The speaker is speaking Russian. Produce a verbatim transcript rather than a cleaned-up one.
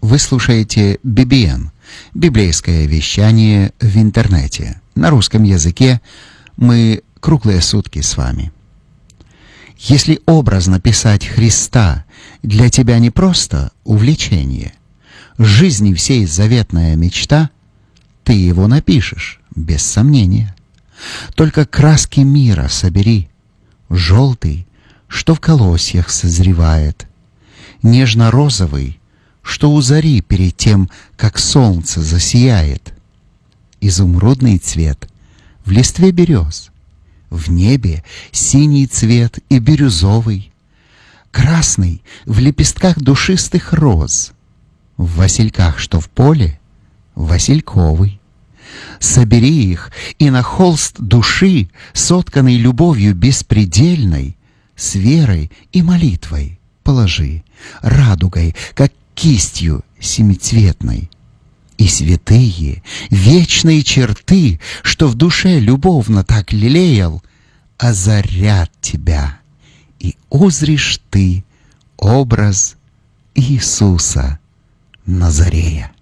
Вы слушаете би би эн, библейское вещание в интернете. На русском языке мы круглые сутки с вами. Если образно писать Христа для тебя не просто увлечение, жизни всей заветная мечта, ты его напишешь, без сомнения. Только краски мира собери, желтый, что в колосьях созревает, нежно-розовый, что у зари перед тем, как солнце засияет, изумрудный цвет в листве берез, в небе синий цвет и бирюзовый, красный в лепестках душистых роз, в васильках, что в поле, васильковый. Собери их и на холст души, сотканный любовью беспредельной, с верой и молитвой положи, радугой, как кистью семицветной. И святые, вечные черты, что в душе любовно так лелеял, озарят тебя, и узришь ты образ Иисуса Назарея.